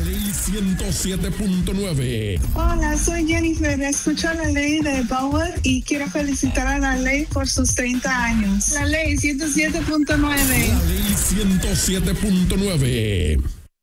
Ley 107.9. Hola, soy Jennifer. Escucho la ley de Bauer y quiero felicitar a la ley por sus 30 años. La ley 107.9. La Ley 107.9.